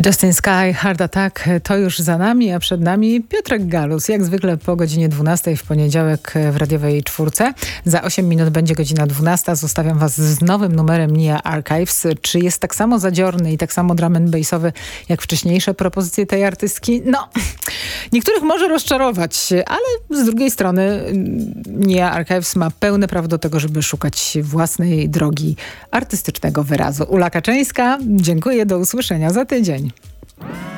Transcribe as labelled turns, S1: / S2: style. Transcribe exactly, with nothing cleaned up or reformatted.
S1: Justin Sky, Hard Attack to już za nami, a przed nami Piotrek Galus. Jak zwykle po godzinie dwunastej w poniedziałek w radiowej czwórce. Za osiem minut będzie godzina dwunasta. Zostawiam was z nowym numerem Nia Archives. Czy jest tak samo zadziorny i tak samo drum and bassowy jak wcześniejsze propozycje tej artystki? No, niektórych może rozczarować, ale z drugiej strony Nia Archives ma pełne prawo do tego, żeby szukać własnej drogi artystycznego wyrazu. Ula Kaczyńska, dziękuję, do usłyszenia za tydzień.